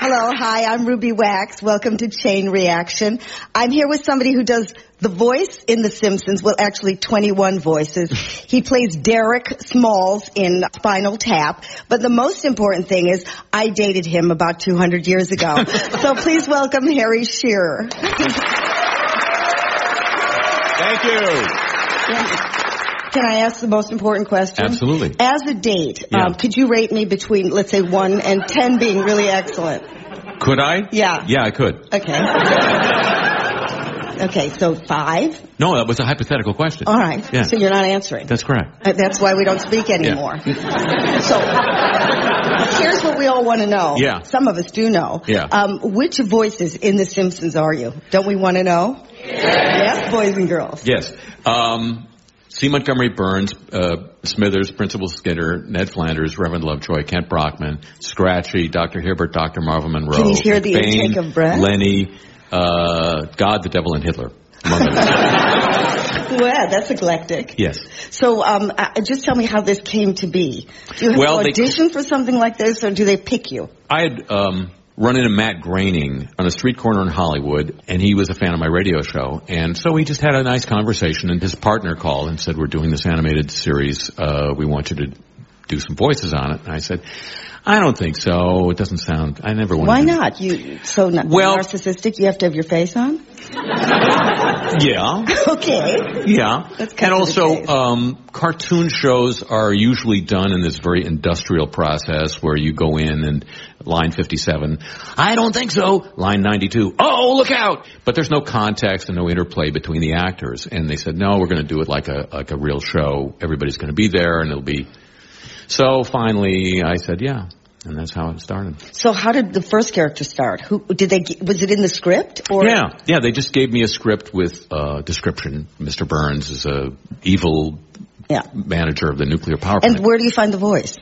Hello, hi, I'm Ruby Wax. Welcome to Chain Reaction. I'm here with somebody who does the voice in The Simpsons, well, actually 21 voices. He plays Derek Smalls in Spinal Tap. But the most important thing is I dated him about 200 years ago. So please welcome Harry Shearer. Thank you. Can I ask the most important question? Absolutely. As a date, could you rate me between, let's say, 1 and 10 being really excellent? Could I? Yeah. Yeah, I could. Okay. Okay, so 5? No, that was a hypothetical question. All right. Yeah. So you're not answering. That's correct. That's why we don't speak anymore. Yeah. So here's what we all want to know. Yeah. Some of us do know. Yeah. Which voices in The Simpsons are you? Don't we want to know? Yes, boys and girls. Yes. C. Montgomery Burns, Smithers, Principal Skinner, Ned Flanders, Reverend Lovejoy, Kent Brockman, Scratchy, Dr. Hibbert, Dr. Marvel Monroe. Can you hear the Bane, intake of breath? Lenny, God, the Devil, and Hitler, among others. Well, that's eclectic. Yes. So just tell me how this came to be. Do you have to audition for something like this, or do they pick you? I had run into Matt Groening on a street corner in Hollywood, and he was a fan of my radio show. And so we just had a nice conversation, and his partner called and said, we're doing this animated series. We want you to do some voices on it. And I said, I don't think so. It doesn't sound... I never want to... Why not? Narcissistic? You have to have your face on? Yeah. Okay. Yeah. And also, cartoon shows are usually done in this very industrial process where you go in and line 57, I don't think so. Line 92, oh, look out. But there's no context and no interplay between the actors. And they said, no, we're going to do it like a real show. Everybody's going to be there and it'll be... So finally, I said, yeah. And that's how it started. So how did the first character start? Was it in the script? Or? Yeah. They just gave me a script with description. Mr. Burns is a evil manager of the nuclear power plant. And where do you find the voice?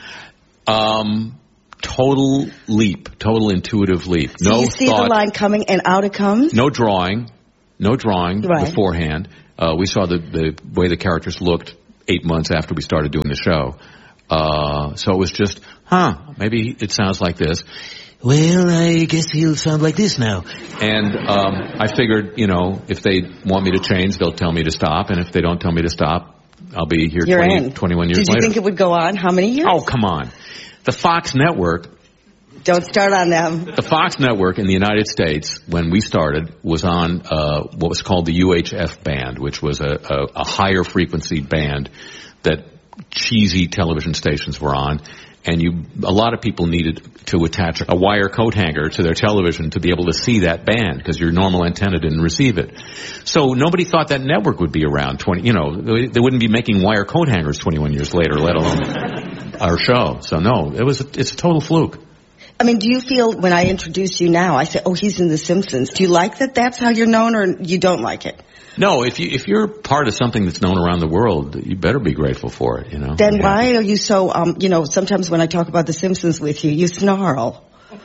Total leap, total intuitive leap. So no you see thought, the line coming and out it comes? No drawing beforehand. We saw the way the characters looked 8 months after we started doing the show. So it was just, maybe it sounds like this. Well, I guess he'll sound like this now. And I figured, if they want me to change, they'll tell me to stop. And if they don't tell me to stop, I'll be here 21 years later. Did you think it would go on? How many years? Oh, come on. The Fox Network... Don't start on them. The Fox Network in the United States, when we started, was on what was called the UHF band, which was a higher frequency band that cheesy television stations were on. And a lot of people needed to attach a wire coat hanger to their television to be able to see that band because your normal antenna didn't receive it. So nobody thought that network would be around they wouldn't be making wire coat hangers 21 years later, let alone our show. So no, it's a total fluke. I mean, do you feel when I introduce you now, I say, oh, he's in The Simpsons. Do you like that that's how you're known, or you don't like it? No, if you're part of something that's known around the world, you better be grateful for it, Then why are you so, sometimes when I talk about The Simpsons with you, you snarl.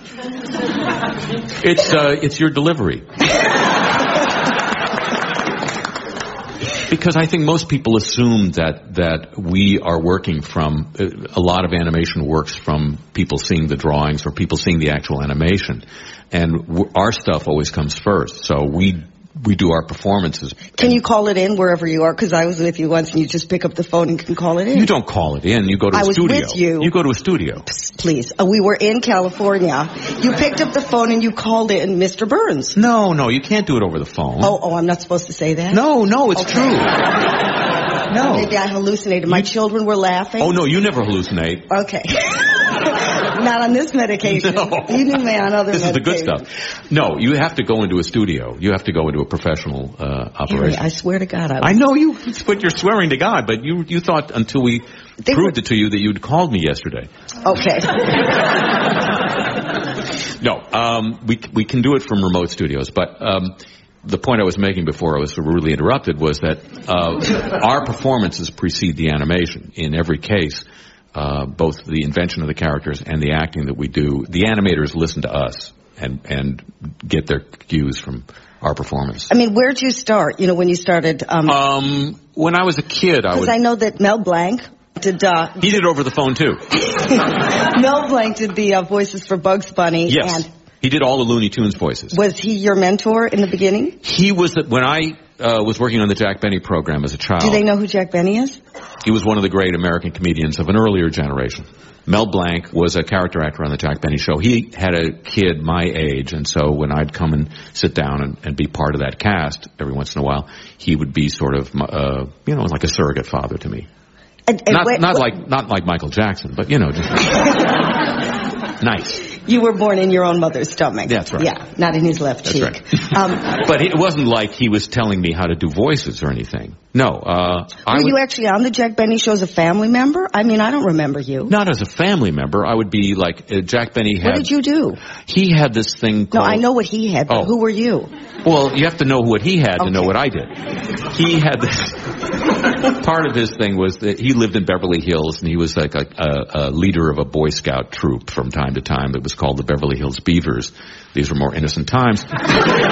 It's your delivery. Because I think most people assume that we are working from, a lot of animation works from people seeing the drawings or people seeing the actual animation. And our stuff always comes first. So we do our performances. Can you call it in wherever you are? Because I was with you once and you just pick up the phone and can call it in. You don't call it in. You go to a studio. I was with you. You go to a studio. Please. We were in California. You picked up the phone and you called in Mr. Burns. No, you can't do it over the phone. Oh, I'm not supposed to say that? No, it's true. No. Maybe I hallucinated. My children were laughing. Oh, no, you never hallucinate. Okay. Not on this medication. No. You knew me on other medication. This is the good stuff. No, you have to go into a studio. You have to go into a professional operation. Harry, I swear to God. I know you're swearing to God, but you thought until we proved it to you that you'd called me yesterday. Okay. No, we can do it from remote studios, but the point I was making before I was so rudely interrupted was that our performances precede the animation in every case. Both the invention of the characters and the acting that we do, the animators listen to us and get their cues from our performance. I mean, where'd you start? When you started? When I was a kid, because I know that Mel Blanc did. He did it over the phone too. Mel Blanc did the voices for Bugs Bunny. Yes. And He did all the Looney Tunes voices. was he your mentor in the beginning? He was, when I was working on the Jack Benny program as a child. Do they know who Jack Benny is? He was one of the great American comedians of an earlier generation. Mel Blanc was a character actor on the Jack Benny show. He had a kid my age, and so when I'd come and sit down and be part of that cast every once in a while, he would be sort of, like a surrogate father to me. Not like Michael Jackson, but just nice. You were born in your own mother's stomach. That's right. Yeah, not in his left cheek. Right. But it wasn't like he was telling me how to do voices or anything. No. Were you actually on the Jack Benny show as a family member? I mean, I don't remember you. Not as a family member. I would be like, Jack Benny had... What did you do? He had this thing called... No, I know what he had, but who were you? Well, you have to know what he had to know what I did. He had this... Part of his thing was that he lived in Beverly Hills, and he was like a leader of a Boy Scout troop from time to time that was called the Beverly Hills Beavers. These were more innocent times. And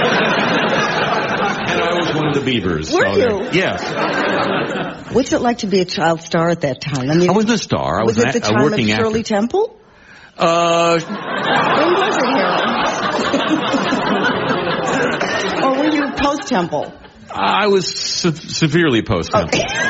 I was one of the Beavers. Were you? Yes. What's it like to be a child star at that time? I mean, I wasn't a star. I was it the time a working of Shirley actor. Temple? When was it, Harold? Or were you post-Temple? I was severely post-Temple. Okay.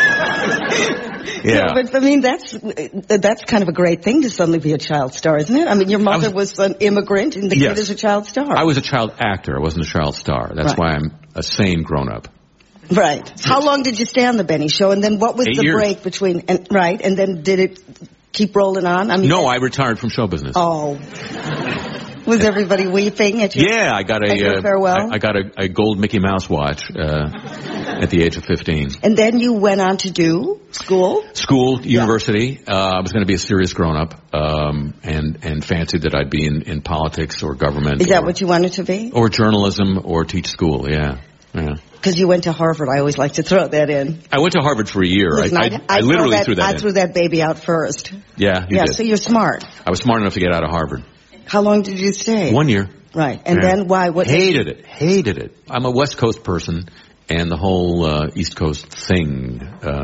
Yeah. But I mean, that's kind of a great thing to suddenly be a child star, isn't it? I mean, your mother was an immigrant, and the kid is a child star. I was a child actor. I wasn't a child star. That's why I'm a sane grown-up. Right. How long did you stay on the Benny Show, and then what was 8 the years. break between? And then did it keep rolling on? I mean, no, I retired from show business. Oh. Was everybody weeping at your I got your farewell? I got a gold Mickey Mouse watch at the age of 15. And then you went on to do school? University. I was going to be a serious grown-up, and fancied that I'd be in politics or government. Is that what you wanted to be? Or journalism or teach school, yeah. Because you went to Harvard. I always like to throw that in. I went to Harvard for a year. Listen, I literally threw that in. I threw that baby out first. Yeah, you did. So you're smart. I was smart enough to get out of Harvard. How long did you stay? 1 year. Right. And then why? What? Hated it. I'm a West Coast person, and the whole East Coast thing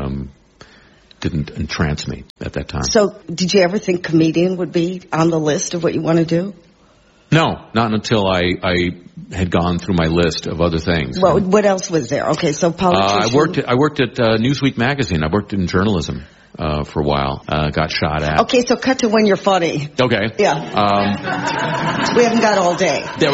didn't entrance me at that time. So did you ever think comedian would be on the list of what you want to do? No, not until I had gone through my list of other things. Well, what else was there? Okay, so politician. I worked at Newsweek magazine. I worked in journalism for a while. Got shot at. Okay, so cut to when you're funny. Okay. Yeah. We haven't got all day. There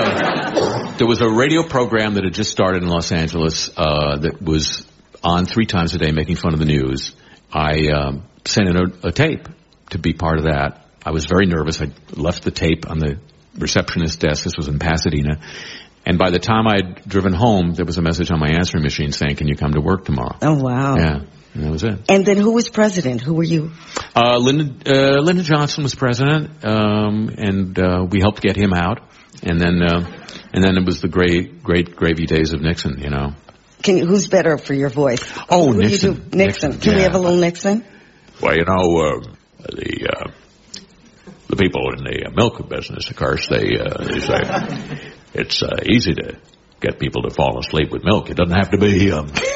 was a radio program that had just started in Los Angeles that was on 3 times a day making fun of the news. I sent in a tape to be part of that. I was very nervous. I left the tape on the receptionist's desk. This was in Pasadena. And by the time I'd driven home, there was a message on my answering machine saying, "Can you come to work tomorrow?" Oh, wow. Yeah, and that was it. And then who was president? Who were you? Lyndon Johnson was president, and we helped get him out. And then it was the great gravy days of Nixon, Who's better for your voice? Oh, Who Nixon. do you do? Nixon. Can we have a little Nixon? Well, the people in the milk business, of course, they say it's easy to get people to fall asleep with milk. It doesn't have to be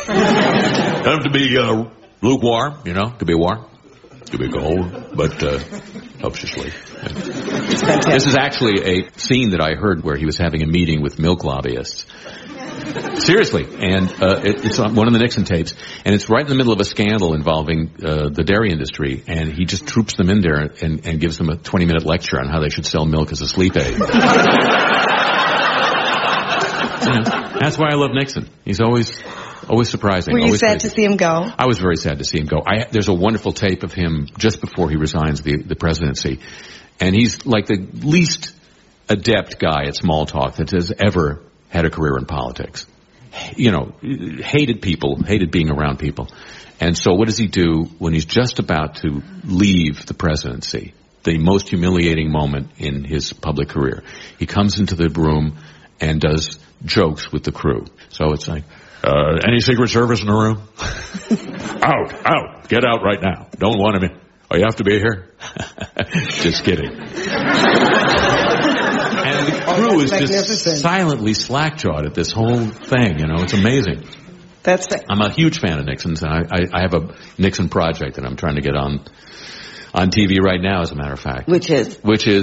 lukewarm, to be warm, to be cold, but helps you sleep. This is actually a scene that I heard where he was having a meeting with milk lobbyists. Seriously, and it's on one of the Nixon tapes, and it's right in the middle of a scandal involving the dairy industry, and he just troops them in there and gives them a 20-minute lecture on how they should sell milk as a sleep aid. That's why I love Nixon. He's always surprising. Were you always sad crazy. to see him go? I was very sad to see him go. There's a wonderful tape of him just before he resigns the presidency, and he's like the least adept guy at small talk that has ever had a career in politics. Hated people, hated being around people. And so what does he do when he's just about to leave the presidency, the most humiliating moment in his public career? He comes into the room and does jokes with the crew. So it's like, any Secret Service in the room? Out. Get out right now. Don't want him in. Oh, you have to be here? Just kidding. And the crew is just silently slack-jawed at this whole thing, It's amazing. That's it. I'm a huge fan of Nixon's, and I have a Nixon project that I'm trying to get on on TV right now, as a matter of fact. Which is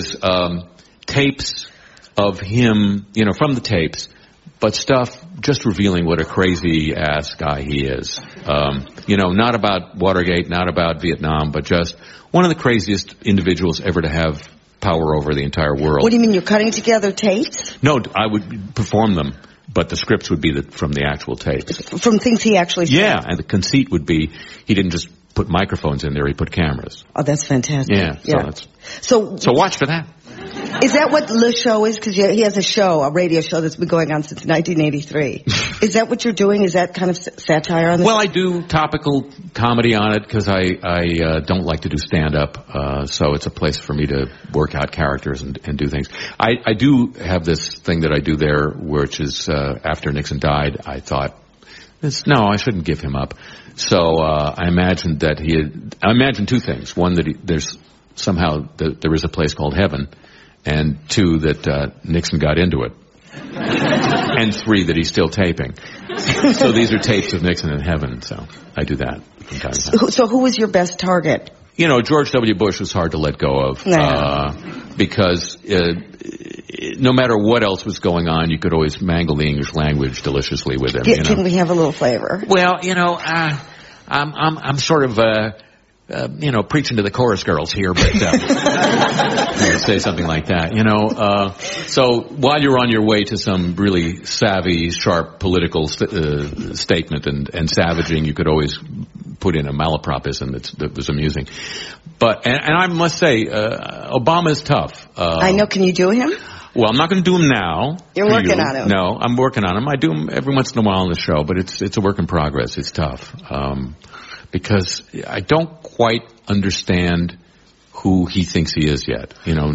tapes of him, from the tapes, but stuff just revealing what a crazy-ass guy he is. Not about Watergate, not about Vietnam, but just one of the craziest individuals ever to have power over the entire world. What do you mean, you're cutting together tapes? No, I would perform them, but the scripts would be from the actual tapes. From things he actually said? Yeah, and the conceit would be he didn't just put microphones in there, he put cameras. Oh, that's fantastic. Yeah. So watch for that. Is that what Le Show is? Because he has a radio show that's been going on since 1983. Is that what you're doing? Is that kind of satire on this? Well, I do topical comedy on it because I don't like to do stand-up, so it's a place for me to work out characters and do things. I do have this thing that I do there, which is after Nixon died, I thought, I shouldn't give him up. So I imagined that I imagined two things. One, that there's somehow there is a place called heaven, and two, that Nixon got into it, and three, that he's still taping. So these are tapes of Nixon in heaven, so I do that from time to time. So who was your best target? George W. Bush was hard to let go of, because no matter what else was going on, you could always mangle the English language deliciously with him. Can we have a little flavor? Well, I'm sort of preaching to the chorus girls here, but say something like that, So while you're on your way to some really savvy, sharp political statement and savaging, you could always put in a malapropism that was amusing. But and I must say, Obama's tough. I know. Can you do him? Well, I'm not going to do him now. You're working on him. No, I'm working on him. I do him every once in a while on the show, but it's a work in progress. It's tough. Because I don't quite understand who he thinks he is yet.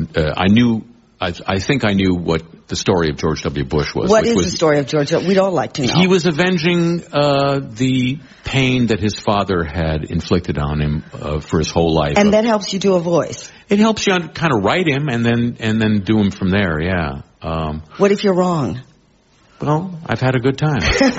I think I knew what the story of George W. Bush was. What is the story of George? We'd all like to know. He was avenging the pain that his father had inflicted on him for his whole life. And that helps you do a voice. It helps you kind of write him and then do him from there. Yeah. What if you're wrong? Well, I've had a good time.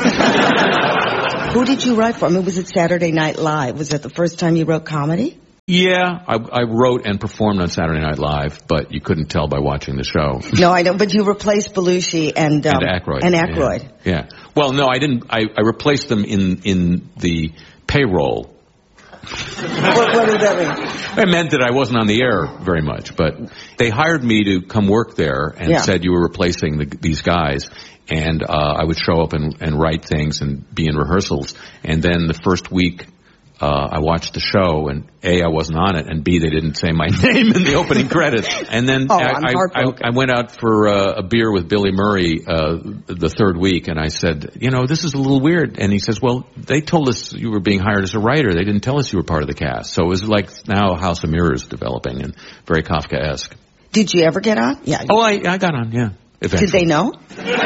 Who did you write for? I mean, was it Saturday Night Live? Was that the first time you wrote comedy? Yeah, I wrote and performed on Saturday Night Live, but you couldn't tell by watching the show. No, I know, but you replaced Belushi and Aykroyd. And Aykroyd. Yeah. Well, no, I didn't. I replaced them in the payroll. What did that mean? It meant that I wasn't on the air very much, but they hired me to come work there and said you were replacing these guys. And I would show up and write things and be in rehearsals. And then the first week, I watched the show, and A, I wasn't on it, and B, they didn't say my name in the opening credits. And then I went out for a beer with Billy Murray the third week, and I said, this is a little weird. And he says, well, they told us you were being hired as a writer. They didn't tell us you were part of the cast. So it was like now House of Mirrors developing and very Kafkaesque. Did you ever get on? Yeah. Oh, I got on, yeah. Eventually. Did they know?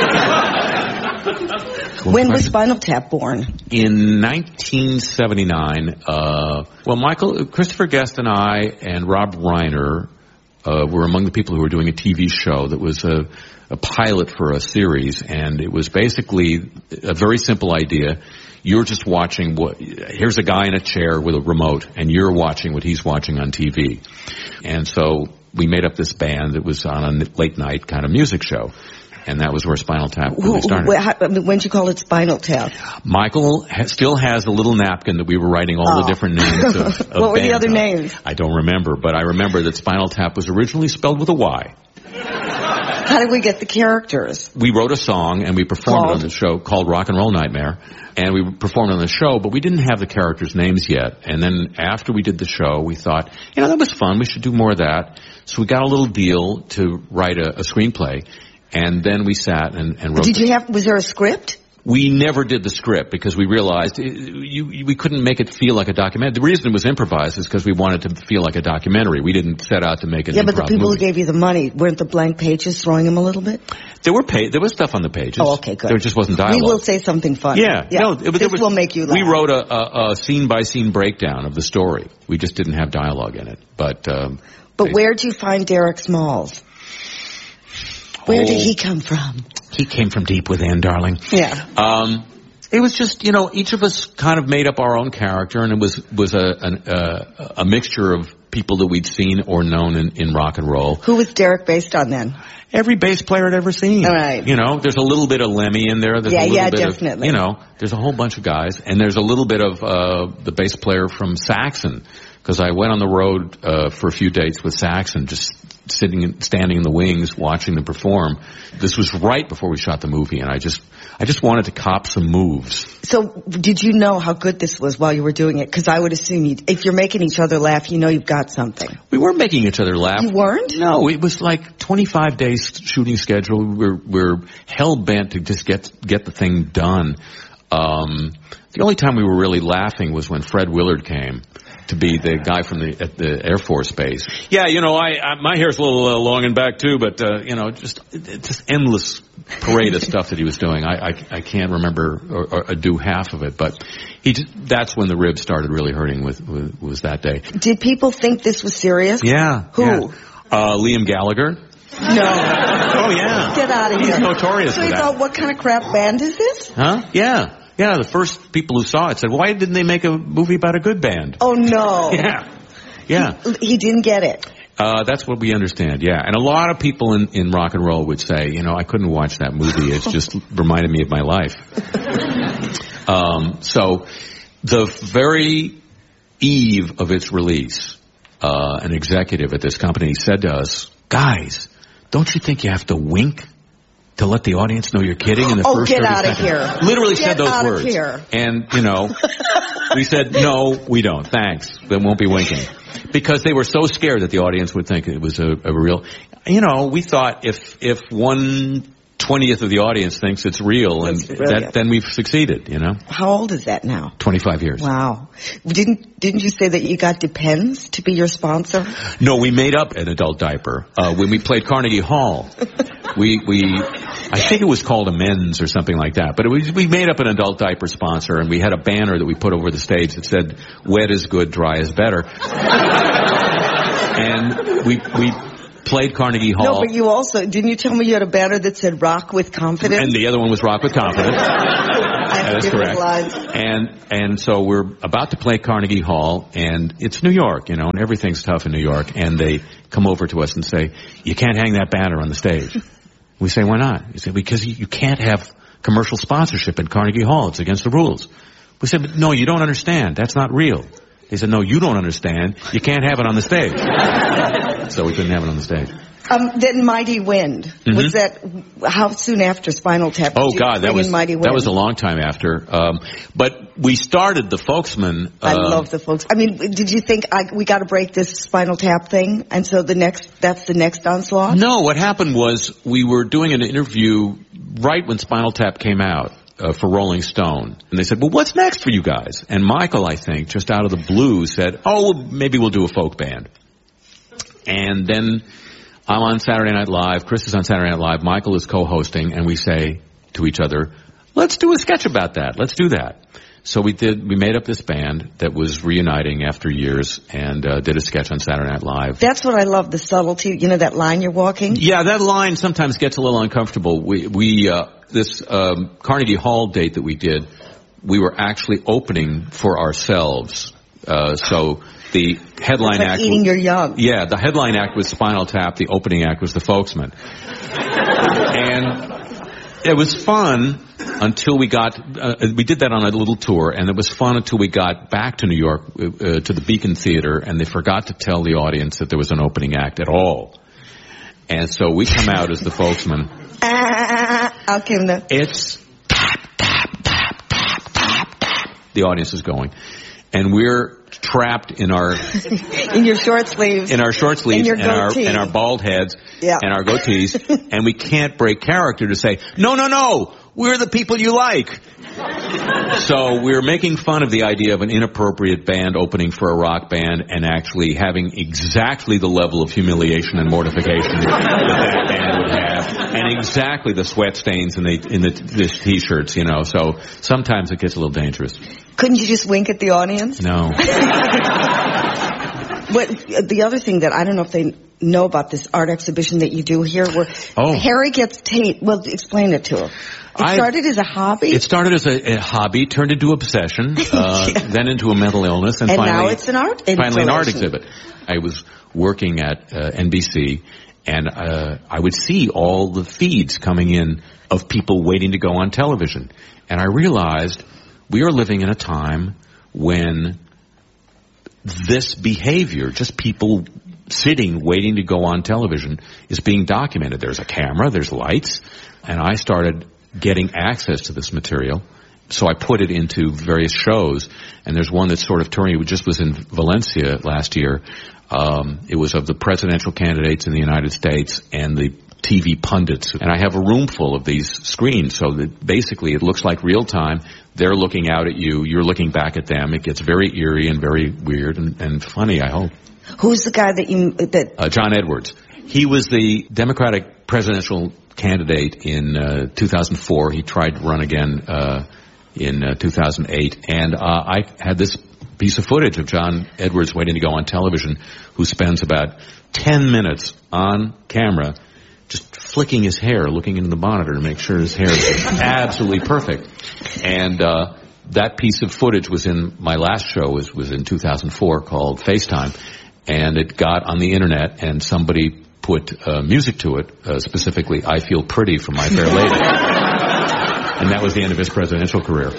When was Spinal Tap born? In 1979. Christopher Guest and I and Rob Reiner were among the people who were doing a TV show that was a pilot for a series, and it was basically a very simple idea. You're just watching here's a guy in a chair with a remote, and you're watching what he's watching on TV. And so we made up this band that was on a late night kind of music show. And that was where Spinal Tap really started. When did you call it Spinal Tap? Michael still has a little napkin that we were writing all the different names of What were the other names? I don't remember, but I remember that Spinal Tap was originally spelled with a Y. How did we get the characters? We wrote a song and we performed on the show called Rock and Roll Nightmare. And we performed on the show, but we didn't have the characters' names yet. And then after we did the show, we thought, that was fun. We should do more of that. So we got a little deal to write a screenplay. And then we sat and wrote. Was there a script? We never did the script because we realized we couldn't make it feel like a documentary. The reason it was improvised is because we wanted to feel like a documentary. We didn't set out to make an improv but the people movie. Who gave you the money, weren't the blank pages throwing them a little bit? There was stuff on the pages. Oh, okay, good. There just wasn't dialogue. We will say something funny. Yeah. No, this will make you laugh. We wrote a scene-by-scene breakdown of the story. We just didn't have dialogue in it. But where'd you find Derek Smalls? Where did he come from? He came from deep within, darling. Yeah. It was just, each of us kind of made up our own character, and it was a mixture of people that we'd seen or known in rock and roll. Who was Derek based on then? Every bass player I'd ever seen. All right. You know, there's a little bit of Lemmy in there. There's a little bit definitely. There's a whole bunch of guys. And there's a little bit of the bass player from Saxon. Because I went on the road for a few dates with Saxon, just standing in the wings, watching them perform. This was right before we shot the movie, and I just wanted to cop some moves. So, did you know how good this was while you were doing it? Because I would assume if you're making each other laugh, you've got something. We weren't making each other laugh. You weren't? No, it was like 25 days shooting schedule. We're hell bent to just get the thing done. The only time we were really laughing was when Fred Willard came to be the guy from at the Air Force Base. Yeah, my hair's a little long and back too, but just endless parade of stuff that he was doing. I can't remember or do half of it, but that's when the ribs started really hurting. Was that day. Did people think this was serious? Yeah. Who? Yeah. Liam Gallagher. No. Oh yeah. Get out of here. He's notorious for that. So he thought, what kind of crap band is this? Huh? Yeah. Yeah, the first people who saw it said, why didn't they make a movie about a good band? Oh, no. Yeah. He didn't get it. That's what we understand, yeah. And a lot of people in rock and roll would say, I couldn't watch that movie. It just reminded me of my life. So the very eve of its release, an executive at this company said to us, guys, don't you think you have to wink to let the audience know you're kidding in the first 30 seconds? Get out of here. Literally Get said those out words. Of here. And, we said, no, we don't. Thanks. They won't be winking. Because they were so scared that the audience would think it was a real... we thought if 1/20th of the audience thinks it's real, and then we've succeeded, How old is that now? 25 years. Wow. Didn't you say that you got Depends to be your sponsor? No, we made up an adult diaper. When we played Carnegie Hall, I think it was called Amends or something like that, but we made up an adult diaper sponsor, and we had a banner that we put over the stage that said, wet is good, dry is better. And we played Carnegie Hall. No, but you also, didn't you tell me you had a banner that said Rock with Confidence? And the other one was Rock with Confidence. That is correct. Lives. And so we're about to play Carnegie Hall, and it's New York, and everything's tough in New York, and they come over to us and say, you can't hang that banner on the stage. We say, why not? He said, because you can't have commercial sponsorship at Carnegie Hall. It's against the rules. We said, but no, you don't understand. That's not real. They said, no, you don't understand. You can't have it on the stage. So we couldn't have it on the stage. Then Mighty Wind. Mm-hmm. Was that, how soon after Spinal Tap? Oh God, that was a long time after. But we started the Folksmen. I love the Folks. I mean, did you think we got to break this Spinal Tap thing? And so that's the next onslaught? No, what happened was we were doing an interview right when Spinal Tap came out. For Rolling Stone. And they said, well, what's next for you guys? And Michael, I think, just out of the blue said, maybe we'll do a folk band. And then I'm on Saturday Night Live, Chris is on Saturday Night Live, Michael is co-hosting, and we say to each other, let's do a sketch about that. Let's do that. So we made up this band that was reuniting after years and did a sketch on Saturday Night Live. That's what I love, the subtlety, that line you're walking? Yeah, that line sometimes gets a little uncomfortable. This Carnegie Hall date that we did, we were actually opening for ourselves. So the headline act... eating your young. Yeah, the headline act was Spinal Tap, the opening act was the Folksmen. And it was fun until we did that on a little tour, and it was fun until we got back to New York, to the Beacon Theater, and they forgot to tell the audience that there was an opening act at all. And so we come out as the Folksmen. I'll give them. It's tap, tap, tap, tap, tap, tap. The audience is going. And we're trapped in our... in your short sleeves. In our short sleeves and our bald heads and our goatees. And we can't break character to say, no, we're the people you like. So we're making fun of the idea of an inappropriate band opening for a rock band and actually having exactly the level of humiliation and mortification that band would have, and exactly the sweat stains in the t-shirts, So sometimes it gets a little dangerous. Couldn't you just wink at the audience? No. The other thing that I don't know if they know about this art exhibition that you do here where Harry gets taped. Well, explain it to him. It started as a hobby? It started as a hobby, turned into obsession, then into a mental illness, and finally, now it's an art exhibit. I was working at NBC, and I would see all the feeds coming in of people waiting to go on television. And I realized we are living in a time when this behavior, just people sitting, waiting to go on television, is being documented. There's a camera, there's lights, and I started getting access to this material. So I put it into various shows, and there's one that's sort of touring. It just was in Valencia last year. It was of the presidential candidates in the United States and the TV pundits. And I have a room full of these screens, so that basically it looks like real time. They're looking out at you. You're looking back at them. It gets very eerie and very weird and funny, I hope. Who's the guy that John Edwards. He was the Democratic presidential candidate in 2004. He tried to run again in 2008. And I had this piece of footage of John Edwards waiting to go on television, who spends about 10 minutes on camera just flicking his hair, looking into the monitor to make sure his hair is absolutely perfect. And that piece of footage was in my last show, was in 2004, called FaceTime. And it got on the internet, and somebody put music to it, specifically I Feel Pretty from My Fair Lady. And that was the end of his presidential career.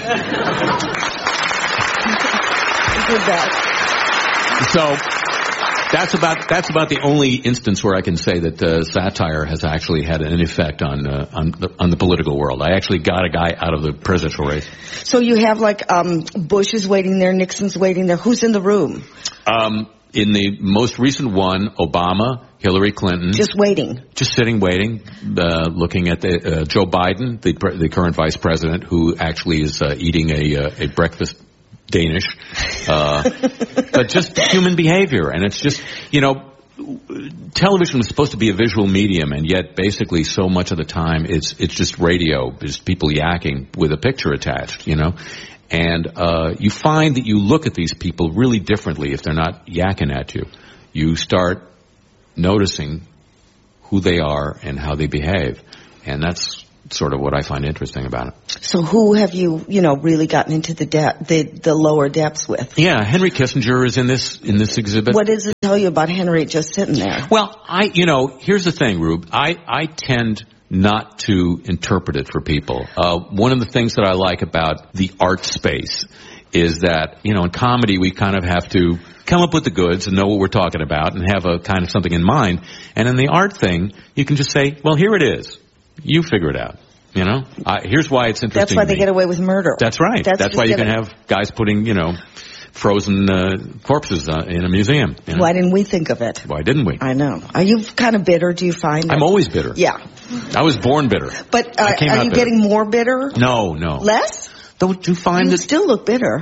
So that's about the only instance where I can say that satire has actually had an effect on the political world. I actually got a guy out of the presidential race. So you have Bush is waiting there, Nixon's waiting there. Who's in the room? In the most recent one, Obama, Hillary Clinton. Just waiting. Just sitting, waiting, looking at Joe Biden, the current vice president, who actually is eating a breakfast Danish. But just human behavior. And it's just, television was supposed to be a visual medium, and yet basically so much of the time it's just radio, just people yakking with a picture attached, And you find that you look at these people really differently if they're not yakking at you. You start noticing who they are and how they behave. And that's sort of what I find interesting about it. So who have you, really gotten into the lower depths with? Yeah, Henry Kissinger is in this exhibit. What does it tell you about Henry just sitting there? Well, here's the thing, Rube. I tend not to interpret it for people. One of the things that I like about the art space is that, in comedy we kind of have to come up with the goods and know what we're talking about and have a kind of something in mind. And in the art thing, you can just say, well, here it is. You figure it out. Here's why it's interesting. That's why they get away with murder. That's right. That's why you can have guys putting, frozen corpses in a museum. Why didn't we think of it? Why didn't we? I know. Are you kind of bitter, do you find? I'm always bitter. Yeah. I was born bitter. But are you getting more bitter? No. Less? Don't you find you still look bitter.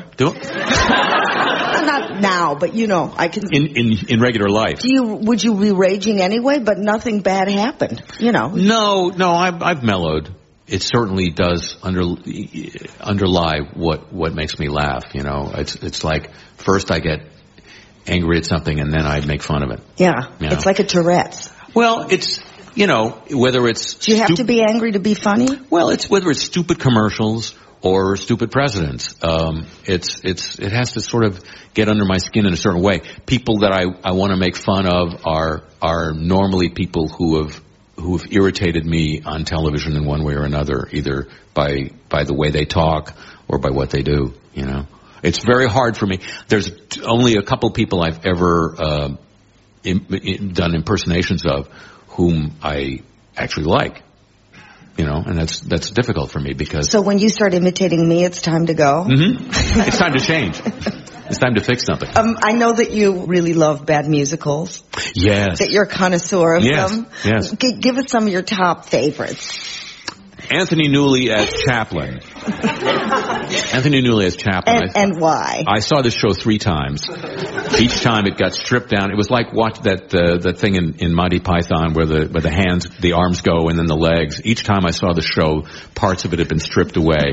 Not now, but I can. In regular life. Would you be raging anyway? But nothing bad happened. No. I've mellowed. It certainly does underlie what makes me laugh. It's like first I get angry at something and then I make fun of it. Yeah, it's like a Tourette's. Well, it's whether it's. Do you have to be angry to be funny? Well, it's whether it's stupid commercials or stupid presidents. It has to sort of get under my skin in a certain way. People that I want to make fun of are normally people who have irritated me on television in one way or another, either by the way they talk or by what they do. It's very hard for me. There's only a couple people I've ever done impersonations of whom I actually like. And that's difficult for me because. So when you start imitating me, it's time to go? Mm-hmm. It's time to change. It's time to fix something. I know that you really love bad musicals. Yes. That you're a connoisseur of them. Yes. Give us some of your top favorites. Anthony Newley as Chaplin. Anthony Newley as Chaplin. And why? I saw this show 3 times. Each time it got stripped down. It was like watch that thing in Monty Python where the arms go and then the legs. Each time I saw the show, parts of it had been stripped away.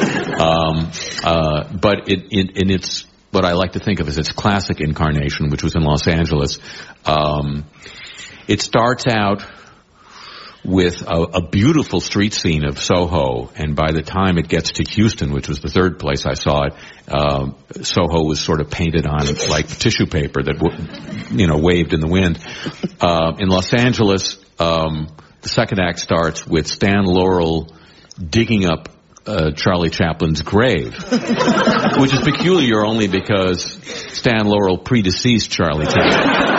But it's what I like to think of as its classic incarnation, which was in Los Angeles. It starts out with a beautiful street scene of Soho, and by the time it gets to Houston, which was the third place I saw it, Soho was sort of painted on like tissue paper that waved in the wind. In Los Angeles, the second act starts with Stan Laurel digging up Charlie Chaplin's grave, which is peculiar only because Stan Laurel predeceased Charlie Chaplin.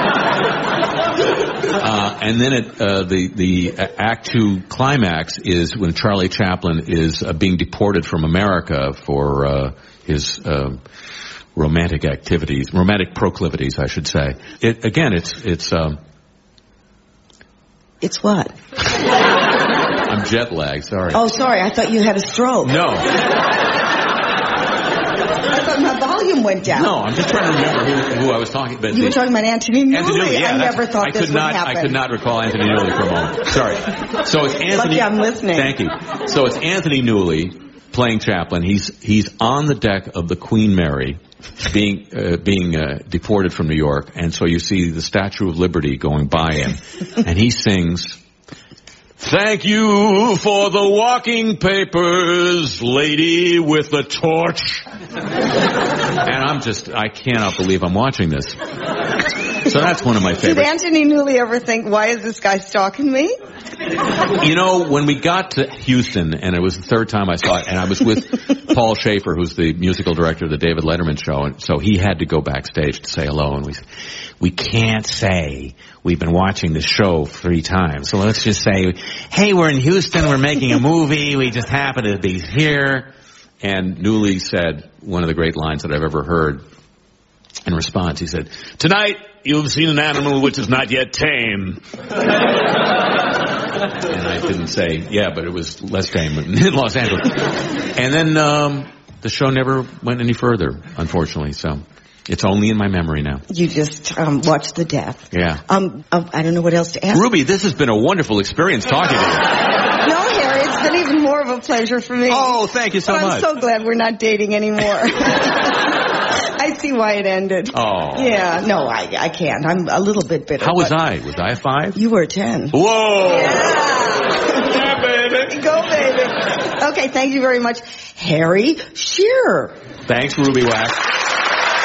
And then the Act 2 climax is when Charlie Chaplin is being deported from America for his romantic proclivities, I should say. It's what? I'm jet lagged, sorry. Oh, sorry, I thought you had a stroke. No. I thought my volume went down. No, I'm just trying to remember who I was talking about. You were talking about Anthony Newley. Anthony Newley, yeah, I never thought this would happen. I could not recall Anthony Newley for a moment. Sorry. So it's Anthony. Lucky I'm listening. Thank you. So it's Anthony Newley playing Chaplin. He's on the deck of the Queen Mary, being deported from New York, and so you see the Statue of Liberty going by him, and he sings, "Thank you for the walking papers, lady with the torch." And I cannot believe I'm watching this. So that's one of my favorites. Did Anthony Newley ever think, why is this guy stalking me? When we got to Houston, and it was the third time I saw it, and I was with Paul Schaefer, who's the musical director of the David Letterman show, and so he had to go backstage to say hello, and we can't say we've been watching the show 3 times. So let's just say, hey, we're in Houston, we're making a movie, we just happen to be here. And Newley said one of the great lines that I've ever heard in response. He said, "Tonight, you've seen an animal which is not yet tame." And I didn't say, yeah, but it was less tame in Los Angeles. And then the show never went any further, unfortunately, so it's only in my memory now. You just watched the death. Yeah. I don't know what else to ask. Ruby, this has been a wonderful experience talking to you. No, Harry, it's been even more of a pleasure for me. Oh, thank you so much. I'm so glad we're not dating anymore. I see why it ended. Oh. Yeah, no, I can't. I'm a little bit bitter. How was I? Was I a 5? You were a 10. Whoa! Yeah, baby. Go, baby. Okay, thank you very much, Harry Shearer. Thanks, Ruby Wax.